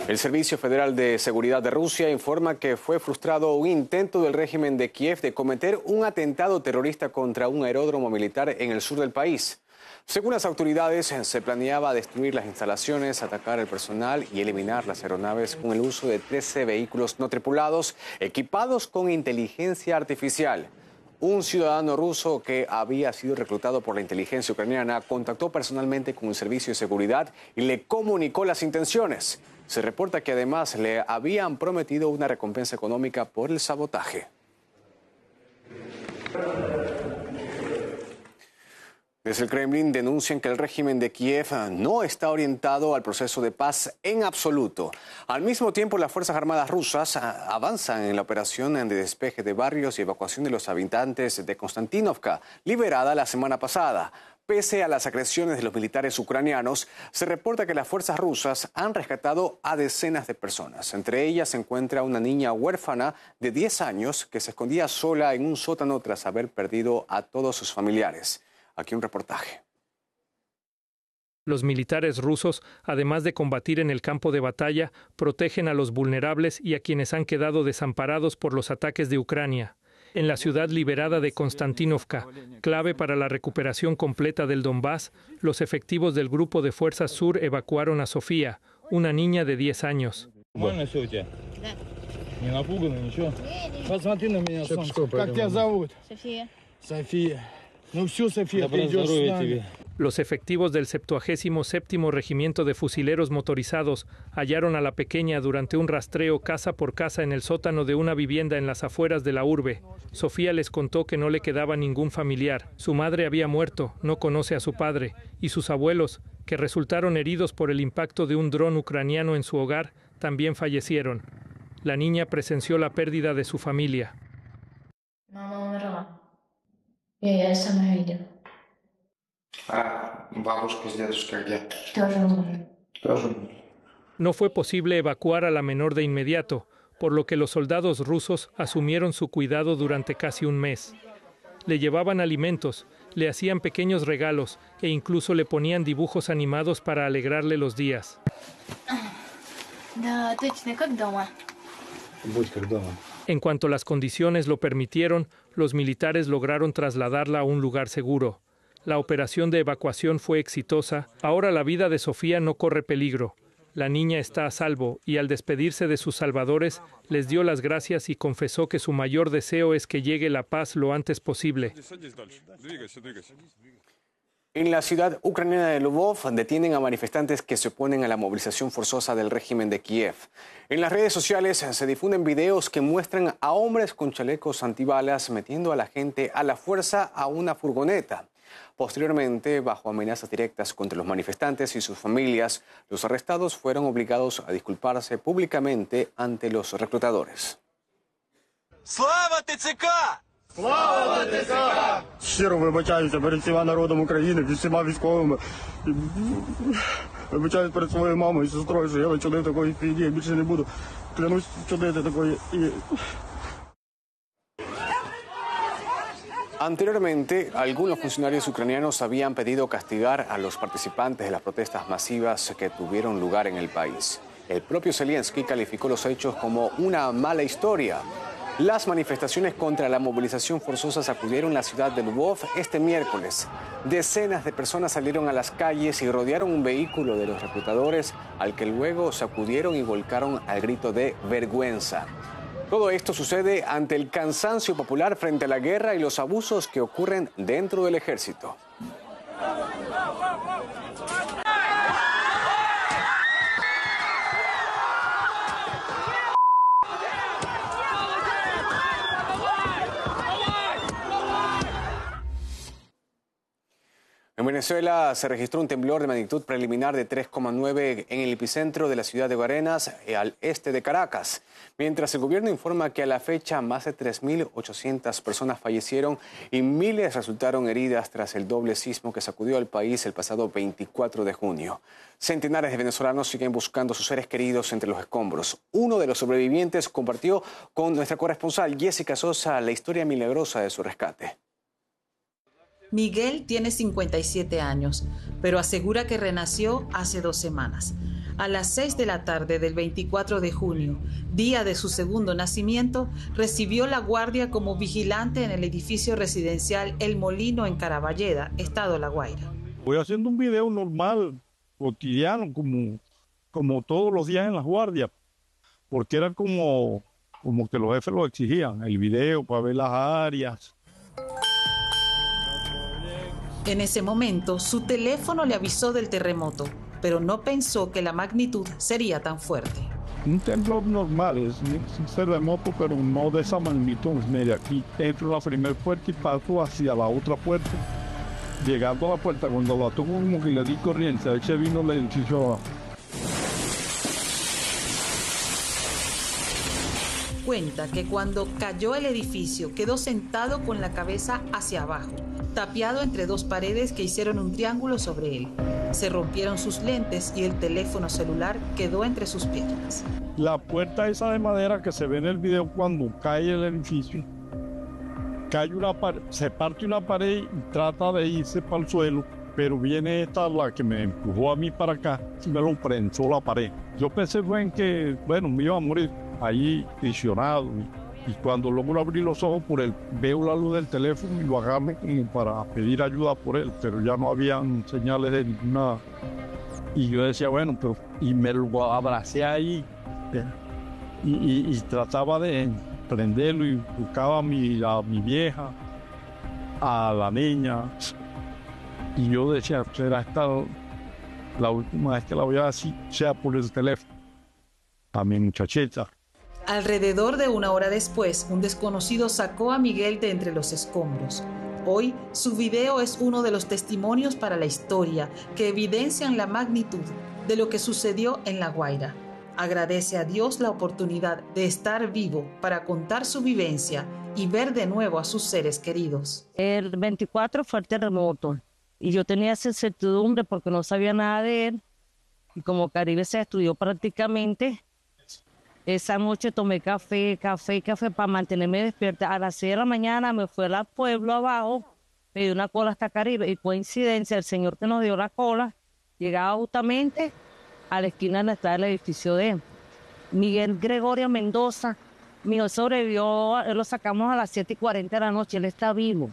El Servicio Federal de Seguridad de Rusia informa que fue frustrado un intento del régimen de Kiev de cometer un atentado terrorista contra un aeródromo militar en el sur del país. Según las autoridades, se planeaba destruir las instalaciones, atacar el personal y eliminar las aeronaves con el uso de 13 vehículos no tripulados equipados con inteligencia artificial. Un ciudadano ruso que había sido reclutado por la inteligencia ucraniana contactó personalmente con el servicio de seguridad y le comunicó las intenciones. Se reporta que además le habían prometido una recompensa económica por el sabotaje. Desde el Kremlin denuncian que el régimen de Kiev no está orientado al proceso de paz en absoluto. Al mismo tiempo, las Fuerzas Armadas rusas avanzan en la operación de despeje de barrios y evacuación de los habitantes de Konstantinovka, liberada la semana pasada. Pese a las agresiones de los militares ucranianos, se reporta que las fuerzas rusas han rescatado a decenas de personas. Entre ellas se encuentra una niña huérfana de 10 años que se escondía sola en un sótano tras haber perdido a todos sus familiares. Aquí un reportaje. Los militares rusos, además de combatir en el campo de batalla, protegen a los vulnerables y a quienes han quedado desamparados por los ataques de Ucrania. En la ciudad liberada de Konstantinovka, clave para la recuperación completa del Donbass, los efectivos del Grupo de Fuerzas Sur evacuaron a Sofía, una niña de 10 años. Los efectivos del 77º Regimiento de Fusileros Motorizados hallaron a la pequeña durante un rastreo casa por casa en el sótano de una vivienda en las afueras de la urbe. Sofía les contó que no le quedaba ningún familiar. Su madre había muerto, no conoce a su padre, y sus abuelos, que resultaron heridos por el impacto de un dron ucraniano en su hogar, también fallecieron. La niña presenció la pérdida de su familia. Я сама видела. Бабушка с дедушкой где? Тоже. No fue posible evacuar a la menor de inmediato, por lo que los soldados rusos asumieron su cuidado durante casi un mes. Le llevaban alimentos, le hacían pequeños regalos e incluso le ponían dibujos animados para alegrarle los días. En cuanto las condiciones lo permitieron, los militares lograron trasladarla a un lugar seguro. La operación de evacuación fue exitosa. Ahora la vida de Sofía no corre peligro. La niña está a salvo y al despedirse de sus salvadores, les dio las gracias y confesó que su mayor deseo es que llegue la paz lo antes posible. En la ciudad ucraniana de Lvov detienen a manifestantes que se oponen a la movilización forzosa del régimen de Kiev. En las redes sociales se difunden videos que muestran a hombres con chalecos antibalas metiendo a la gente a la fuerza a una furgoneta. Posteriormente, bajo amenazas directas contra los manifestantes y sus familias, los arrestados fueron obligados a disculparse públicamente ante los reclutadores. ¡Slava TCK! Слава ТЦК! Щиро вибачаюся перед всіма народом України, перед всіма військовими. Вибачаюся перед своєю мамою і сестрою, що я вчинив такої фігні, я більше не буду. Клянусь вчинити такої. Anteriormente, algunos funcionarios ucranianos habían pedido castigar a los participantes de las protestas masivas que tuvieron lugar en el país. El propio Zelensky calificó los hechos como una mala historia. Las manifestaciones contra la movilización forzosa sacudieron la ciudad de Lvov este miércoles. Decenas de personas salieron a las calles y rodearon un vehículo de los reclutadores, al que luego sacudieron y volcaron al grito de vergüenza. Todo esto sucede ante el cansancio popular frente a la guerra y los abusos que ocurren dentro del ejército. En Venezuela se registró un temblor de magnitud preliminar de 3,9 en el epicentro de la ciudad de Guarenas, al este de Caracas. Mientras el gobierno informa que a la fecha más de 3.800 personas fallecieron y miles resultaron heridas tras el doble sismo que sacudió al país el pasado 24 de junio. Centenares de venezolanos siguen buscando a sus seres queridos entre los escombros. Uno de los sobrevivientes compartió con nuestra corresponsal Jessica Sosa la historia milagrosa de su rescate. Miguel tiene 57 años, pero asegura que renació hace 2 semanas. A las 6 de la tarde del 24 de junio, día de su segundo nacimiento, recibió la guardia como vigilante en el edificio residencial El Molino en Caraballeda, estado La Guaira. Voy haciendo un video normal, cotidiano, como todos los días en las guardias, porque era como que los jefes lo exigían, el video para ver las áreas. En ese momento, su teléfono le avisó del terremoto, pero no pensó que la magnitud sería tan fuerte. Un temblor normal, es un terremoto, pero no de esa magnitud. Mira, aquí entro a la primera puerta y paso hacia la otra puerta. Llegando a la puerta, cuando la toco como que le di corriente, ahí se vino el edificio abajo. Cuenta que cuando cayó el edificio quedó sentado con la cabeza hacia abajo, tapiado entre dos paredes que hicieron un triángulo sobre él. Se rompieron sus lentes y el teléfono celular quedó entre sus piernas. La puerta esa de madera que se ve en el video cuando cae el edificio, se parte una pared y trata de irse para el suelo, pero viene esta, la que me empujó a mí para acá, y me lo prensó la pared. Yo pensé me iba a morir ahí visionado, y cuando logro abrir los ojos veo la luz del teléfono y lo agarro como para pedir ayuda por él, pero ya no habían señales de ninguna. Y yo decía, y me lo abracé ahí y trataba de prenderlo y buscaba a mi vieja, a la niña, y yo decía, será esta la última vez que la voy a decir, sea por el teléfono, a mi muchachita. Alrededor de una hora después, un desconocido sacó a Miguel de entre los escombros. Hoy, su video es uno de los testimonios para la historia que evidencian la magnitud de lo que sucedió en La Guaira. Agradece a Dios la oportunidad de estar vivo para contar su vivencia y ver de nuevo a sus seres queridos. El 24 fue el terremoto y yo tenía esa incertidumbre porque no sabía nada de él. Y como Caribe se estudió prácticamente, esa noche tomé café para mantenerme despierta. A las 6 de la mañana me fui al pueblo abajo, me dio una cola hasta Caribe y coincidencia, el señor que nos dio la cola llegaba justamente a la esquina donde está el edificio de Miguel Gregorio Mendoza. Mi hijo sobrevivió, lo sacamos a las 7:40 de la noche, él está vivo.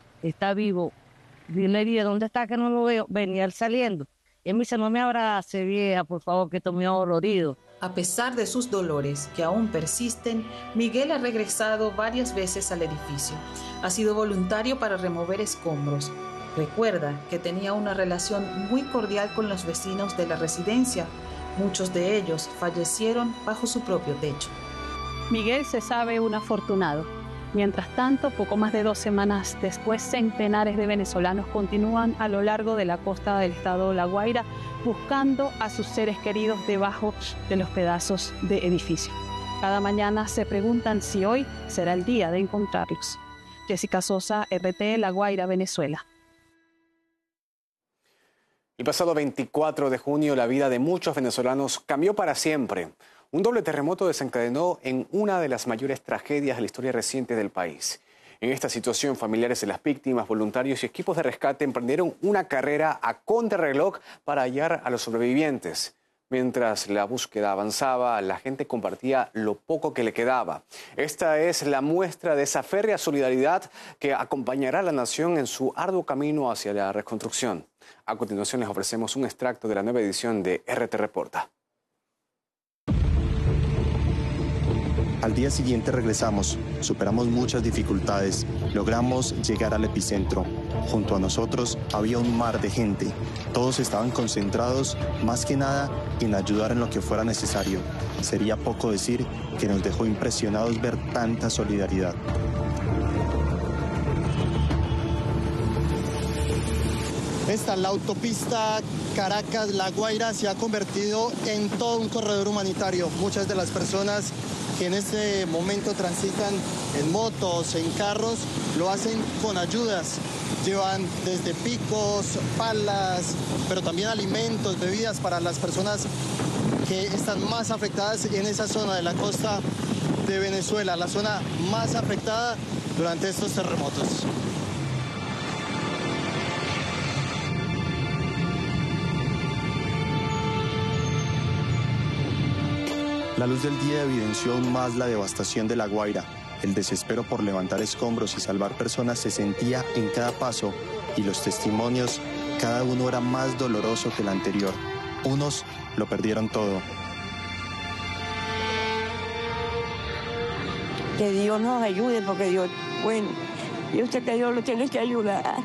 Le dije, ¿dónde está que no lo veo? Venía él saliendo. Y él me dice, no me abrace, vieja, por favor, que estoy muy dolorido. A pesar de sus dolores, que aún persisten, Miguel ha regresado varias veces al edificio. Ha sido voluntario para remover escombros. Recuerda que tenía una relación muy cordial con los vecinos de la residencia. Muchos de ellos fallecieron bajo su propio techo. Miguel se sabe un afortunado. Mientras tanto, poco más de 2 semanas después, centenares de venezolanos continúan a lo largo de la costa del estado La Guaira buscando a sus seres queridos debajo de los pedazos de edificio. Cada mañana se preguntan si hoy será el día de encontrarlos. Jessica Sosa, RT La Guaira, Venezuela. El pasado 24 de junio la vida de muchos venezolanos cambió para siempre. Un doble terremoto desencadenó en una de las mayores tragedias de la historia reciente del país. En esta situación, familiares de las víctimas, voluntarios y equipos de rescate emprendieron una carrera a contrarreloj para hallar a los sobrevivientes. Mientras la búsqueda avanzaba, la gente compartía lo poco que le quedaba. Esta es la muestra de esa férrea solidaridad que acompañará a la nación en su arduo camino hacia la reconstrucción. A continuación les ofrecemos un extracto de la nueva edición de RT Reporta. Al día siguiente regresamos, superamos muchas dificultades, logramos llegar al epicentro. Junto a nosotros había un mar de gente. Todos estaban concentrados, más que nada, en ayudar en lo que fuera necesario. Sería poco decir que nos dejó impresionados ver tanta solidaridad. La autopista Caracas-La Guaira se ha convertido en todo un corredor humanitario. Muchas de las personas que en este momento transitan en motos, en carros, lo hacen con ayudas. Llevan desde picos, palas, pero también alimentos, bebidas para las personas que están más afectadas en esa zona de la costa de Venezuela, la zona más afectada durante estos terremotos. La luz del día evidenció aún más la devastación de La Guaira. El desespero por levantar escombros y salvar personas se sentía en cada paso y los testimonios, cada uno era más doloroso que el anterior. Unos lo perdieron todo. Que Dios nos ayude porque Dios, bueno, yo sé que Dios lo tiene que ayudar.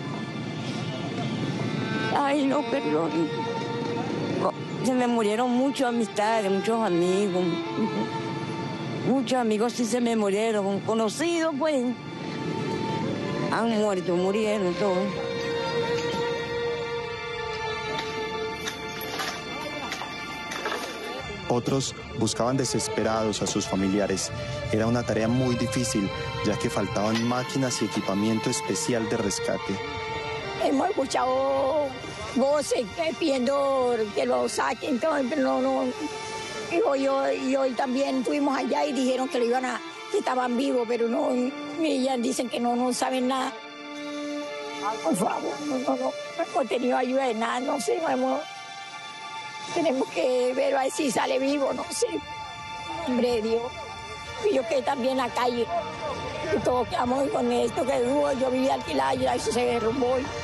Ay, no, perdón. Se me murieron muchas amistades, muchos amigos. Muchos amigos sí se me murieron, conocidos pues. Han muerto, murieron todos. Otros buscaban desesperados a sus familiares. Era una tarea muy difícil, ya que faltaban máquinas y equipamiento especial de rescate. Hemos escuchado voces pidiendo que lo saquen, pero no. Y hoy también estuvimos allá y dijeron que que estaban vivos, pero no, ellas dicen que no saben nada. Por favor, no hemos tenido ayuda de nada, no sé, tenemos que ver a ver si sale vivo, no sé. Hombre de Dios. Y yo quedé también en la calle. Y todos quedamos con esto que yo vivía alquilada y eso se derrumbó.